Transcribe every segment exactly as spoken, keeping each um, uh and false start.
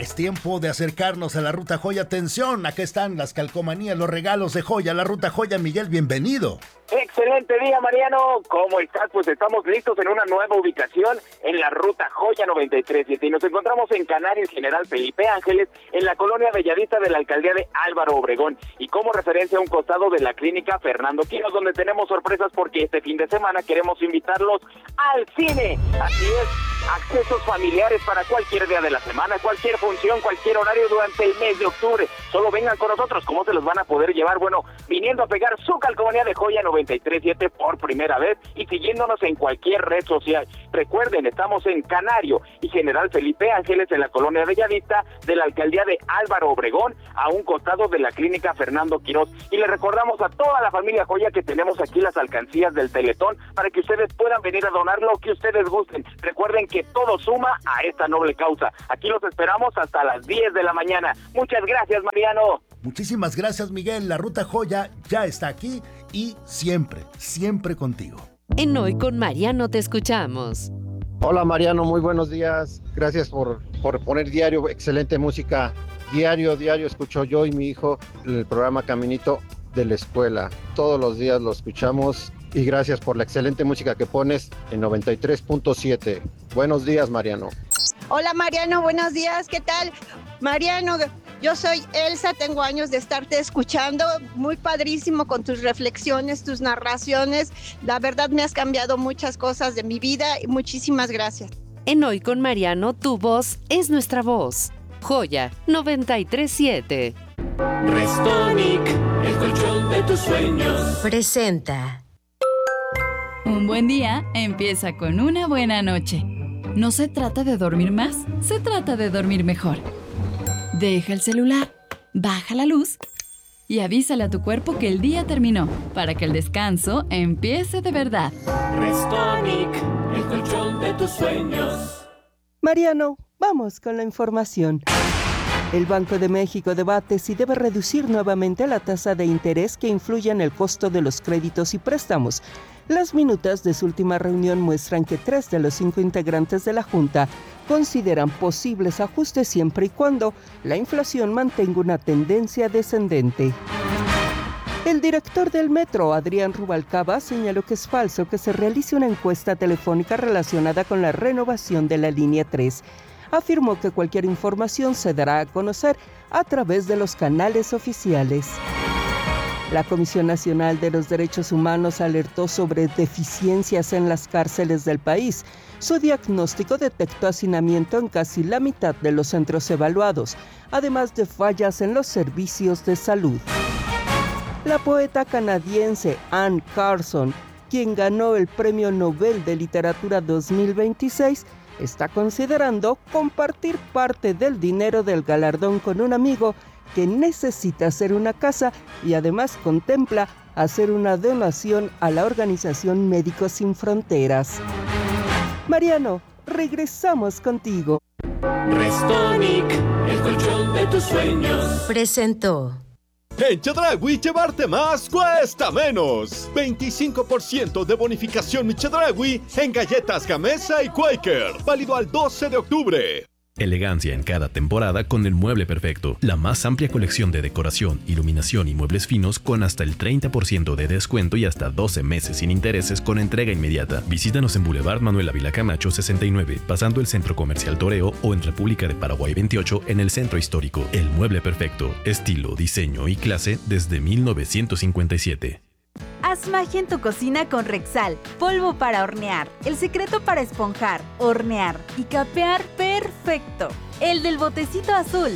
Es tiempo de acercarnos a la Ruta Joya. Atención, acá están las calcomanías, los regalos de joya. La Ruta Joya, Miguel, bienvenido. Excelente día, Mariano. ¿Cómo estás? Pues estamos listos en una nueva ubicación en la Ruta Joya noventa y tres siete y nos encontramos en Canarias General Felipe Ángeles, en la colonia Bellavista de la alcaldía de Álvaro Obregón, y como referencia a un costado de la clínica Fernando Quiros, donde tenemos sorpresas porque este fin de semana queremos invitarlos al cine. Así es, accesos familiares para cualquier día de la semana, cualquier función, cualquier horario durante el mes de octubre. Solo vengan con nosotros. ¿Cómo se los van a poder llevar? Bueno, viniendo a pegar su calcomanía de Joya noventa y tres siete por primera vez y siguiéndonos en cualquier red social. Recuerden, estamos en Canario y General Felipe Ángeles, en la colonia Bellavista de la alcaldía de Álvaro Obregón, a un costado de la clínica Fernando Quiros. Y le recordamos a toda la familia Joya que tenemos aquí las alcancías del Teletón para que ustedes puedan venir a donar lo que ustedes gusten. Recuerden que todo suma a esta noble causa. Aquí los esperamos hasta las diez de la mañana. Muchas gracias, Mariano. Muchísimas gracias, Miguel. La Ruta Joya ya está aquí y siempre, siempre contigo. En Hoy con Mariano te escuchamos. Hola, Mariano, muy buenos días. Gracias por, por poner diario, excelente música. Diario, diario escucho yo y mi hijo el programa Caminito de la Escuela. Todos los días lo escuchamos y gracias por la excelente música que pones en noventa y tres punto siete. Buenos días, Mariano. Hola, Mariano, buenos días, ¿qué tal? Mariano, yo soy Elsa, tengo años de estarte escuchando, muy padrísimo con tus reflexiones, tus narraciones, la verdad me has cambiado muchas cosas de mi vida y muchísimas gracias. En Hoy con Mariano, tu voz es nuestra voz. Joya noventa y tres siete. Restonic, el colchón de tus sueños. Presenta. Un buen día empieza con una buena noche. No se trata de dormir más, se trata de dormir mejor. Deja el celular, baja la luz y avísale a tu cuerpo que el día terminó para que el descanso empiece de verdad. Restonic, el colchón de tus sueños. Mariano, vamos con la información. El Banco de México debate si debe reducir nuevamente la tasa de interés que influye en el costo de los créditos y préstamos. Las minutas de su última reunión muestran que tres de los cinco integrantes de la Junta consideran posibles ajustes siempre y cuando la inflación mantenga una tendencia descendente. El director del Metro, Adrián Rubalcaba, señaló que es falso que se realice una encuesta telefónica relacionada con la renovación de la línea tres. Afirmó que cualquier información se dará a conocer a través de los canales oficiales. La Comisión Nacional de los Derechos Humanos alertó sobre deficiencias en las cárceles del país. Su diagnóstico detectó hacinamiento en casi la mitad de los centros evaluados, además de fallas en los servicios de salud. La poeta canadiense Anne Carson, quien ganó el Premio Nobel de Literatura dos mil veintiséis, está considerando compartir parte del dinero del galardón con un amigo que necesita hacer una casa y además contempla hacer una donación a la organización Médicos Sin Fronteras. Mariano, regresamos contigo. Restonic, el colchón de tus sueños. Presentó. En Chedraui llevarte más cuesta menos. veinticinco por ciento de bonificación Chedraui en galletas Gamesa y Quaker. Válido al doce de octubre. Elegancia en cada temporada con el mueble perfecto. La más amplia colección de decoración, iluminación y muebles finos con hasta el treinta por ciento de descuento y hasta doce meses sin intereses con entrega inmediata. Visítanos en Boulevard Manuel Ávila Camacho sesenta y nueve, pasando el Centro Comercial Toreo, o en República de Paraguay veintiocho en el Centro Histórico. El mueble perfecto. Estilo, diseño y clase desde mil novecientos cincuenta y siete. Haz magia en tu cocina con Rexal, polvo para hornear, el secreto para esponjar, hornear y capear perfecto, el del botecito azul.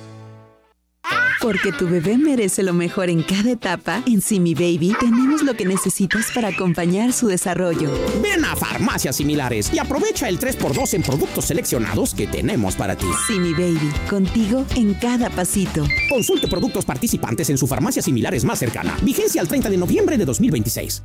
Porque tu bebé merece lo mejor en cada etapa, en Simi Baby tenemos lo que necesitas para acompañar su desarrollo. Ven a Farmacias Similares y aprovecha el tres por dos en productos seleccionados que tenemos para ti. Simi Baby, contigo en cada pasito. Consulte productos participantes en su farmacia Similares más cercana. Vigencia al treinta de noviembre de dos mil veintiséis.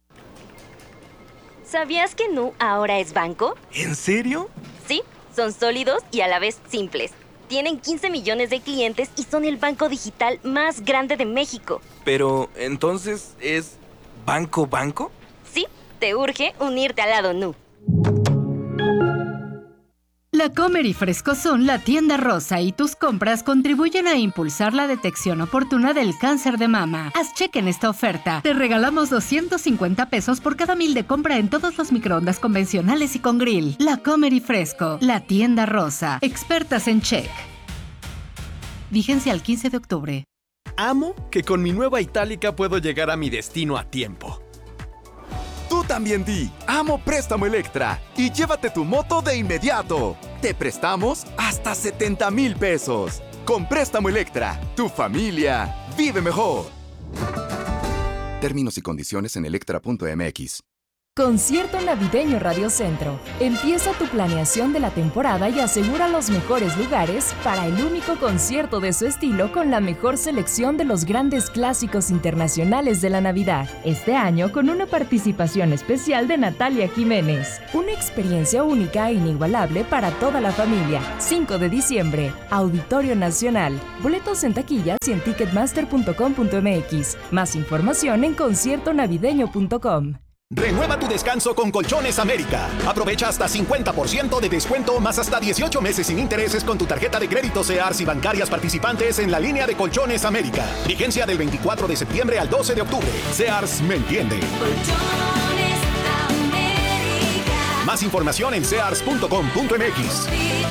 ¿Sabías que Nu ahora es banco? ¿En serio? Sí, son sólidos y a la vez simples. Tienen quince millones de clientes y son el banco digital más grande de México. Pero, ¿entonces es banco banco? Sí, te urge unirte al lado Nu. La Comer y Fresco son la tienda rosa y tus compras contribuyen a impulsar la detección oportuna del cáncer de mama. Haz cheque en esta oferta. Te regalamos doscientos cincuenta pesos por cada mil de compra en todos los microondas convencionales y con grill. La Comer y Fresco, la tienda rosa. Expertas en check. Vigencia al quince de octubre. Amo que con mi nueva Itálica puedo llegar a mi destino a tiempo. Tú también di, amo Préstamo Electra y llévate tu moto de inmediato. Te prestamos hasta setenta mil pesos. Con Préstamo Electra, tu familia vive mejor. Términos y condiciones en electra punto m x. Concierto Navideño Radio Centro. Empieza tu planeación de la temporada y asegura los mejores lugares para el único concierto de su estilo con la mejor selección de los grandes clásicos internacionales de la Navidad. Este año con una participación especial de Natalia Jiménez. Una experiencia única e inigualable para toda la familia. cinco de diciembre, Auditorio Nacional. Boletos en taquillas y en ticketmaster punto com punto m x. Más información en concierto navideño punto com. Renueva tu descanso con Colchones América. Aprovecha hasta cincuenta por ciento de descuento más hasta dieciocho meses sin intereses con tu tarjeta de crédito Sears y bancarias participantes en la línea de Colchones América. Vigencia del veinticuatro de septiembre al doce de octubre. Sears me entiende. Colchones América. Más información en sears punto com punto m x.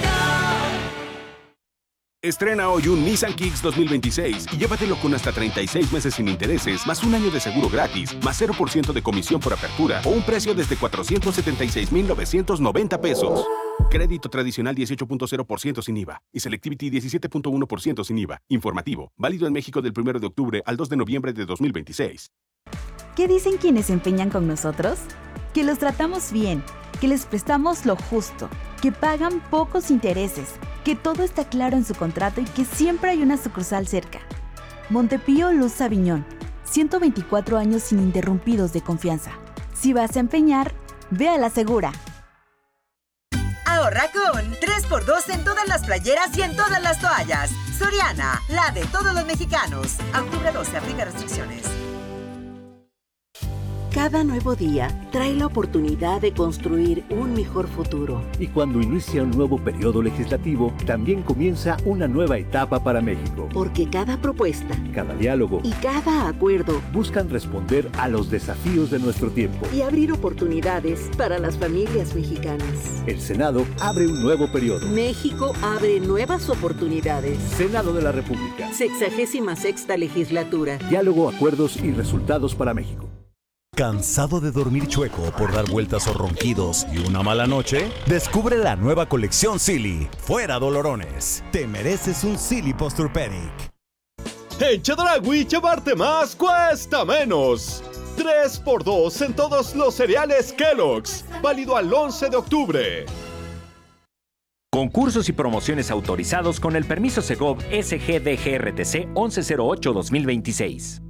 Estrena hoy un Nissan Kicks dos mil veintiséis y llévatelo con hasta treinta y seis meses sin intereses, más un año de seguro gratis, más cero por ciento de comisión por apertura o un precio desde cuatrocientos setenta y seis mil novecientos noventa pesos. Crédito tradicional dieciocho punto cero por ciento sin I V A y Selectivity diecisiete punto uno por ciento sin I V A. Informativo, válido en México del primero de octubre al dos de noviembre de dos mil veintiséis. ¿Qué dicen quienes se empeñan con nosotros? Que los tratamos bien, que les prestamos lo justo, que pagan pocos intereses, que todo está claro en su contrato y que siempre hay una sucursal cerca. Montepío Luz Aviñón, ciento veinticuatro años ininterrumpidos de confianza. Si vas a empeñar, ve a la segura. Ahorra con tres por dos en todas las playeras y en todas las toallas. Soriana, la de todos los mexicanos. Octubre doce, aplica restricciones. Cada nuevo día trae la oportunidad de construir un mejor futuro. Y cuando inicia un nuevo periodo legislativo, también comienza una nueva etapa para México. Porque cada propuesta, cada diálogo y cada acuerdo buscan responder a los desafíos de nuestro tiempo y abrir oportunidades para las familias mexicanas. El Senado abre un nuevo periodo. México abre nuevas oportunidades. Senado de la República. Sexagésima sexta legislatura. Diálogo, acuerdos y resultados para México. ¿Cansado de dormir chueco por dar vueltas o ronquidos y una mala noche? Descubre la nueva colección Silly. Fuera dolorones. Te mereces un Silly Posturepedic. En Chedraui, llevarte más cuesta menos. tres por dos en todos los cereales Kellogg's. Válido al once de octubre. Concursos y promociones autorizados con el permiso Segov S G D G R T C once cero ocho dos mil veintiséis.